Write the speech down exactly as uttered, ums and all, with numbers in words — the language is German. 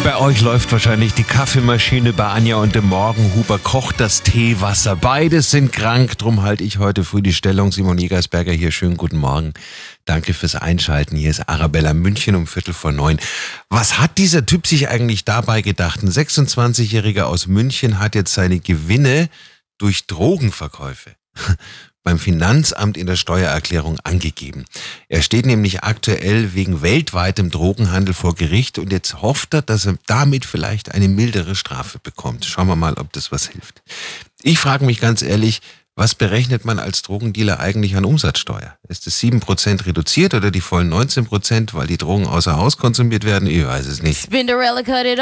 Bei euch läuft wahrscheinlich die Kaffeemaschine, bei Anja und dem Morgenhuber kocht das Teewasser. Beides sind krank, drum halte ich heute früh die Stellung. Simon Jägersberger hier, schönen guten Morgen. Danke fürs Einschalten. Hier ist Arabella München um Viertel vor neun. Was hat dieser Typ sich eigentlich dabei gedacht? Ein sechsundzwanzigjähriger aus München hat jetzt seine Gewinne durch Drogenverkäufe beim Finanzamt in der Steuererklärung angegeben. Er steht nämlich aktuell wegen weltweitem Drogenhandel vor Gericht und jetzt hofft er, dass er damit vielleicht eine mildere Strafe bekommt. Schauen wir mal, ob das was hilft. Ich frage mich ganz ehrlich, was berechnet man als Drogendealer eigentlich an Umsatzsteuer? Ist es sieben Prozent reduziert oder die vollen neunzehn Prozent, weil die Drogen außer Haus konsumiert werden? Ich weiß es nicht. Spinderella cut it